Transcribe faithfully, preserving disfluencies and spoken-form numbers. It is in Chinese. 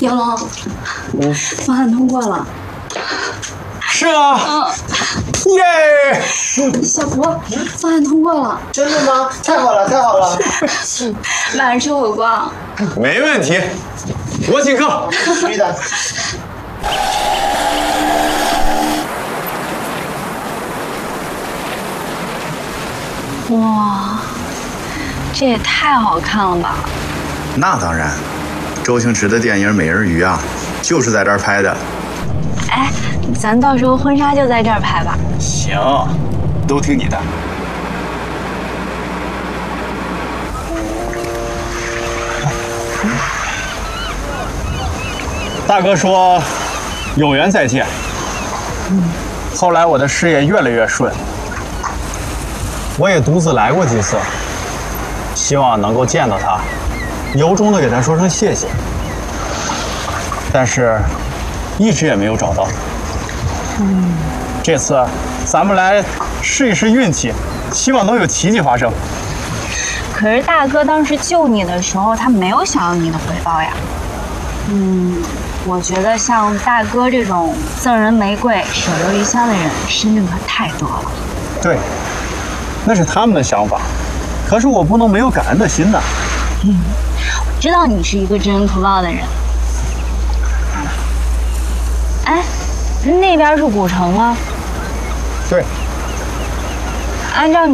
叶龙，嗯，方案通过了。 是啊。 嗯。 耶！ 小博，方案通过了。 真的吗？太好了，太好了！ 晚上吃火锅。 没问题，我请客。 必须的。 哇，这也太好看了吧！ 那当然，周星驰的电影《美人鱼》啊，就是在这儿拍的。 哎，咱到时候婚纱就在这儿拍吧。 行，都听你的。大哥说，有缘再见。后来我的事业越来越顺，我也独自来过几次，希望能够见到他，由衷的给他说声谢谢。但是，一直也没有找到。嗯，这次咱们来试一试运气，希望能有奇迹发生。 可是大哥当时救你的时候，他没有想要你的回报呀。嗯，我觉得像大哥这种赠人玫瑰手留余香的人，身边可太多了。 对，那是他们的想法，可是我不能没有感恩的心呐。 嗯，我知道你是一个知恩图报的人。哎，那边是古城吗？ 对。 按照你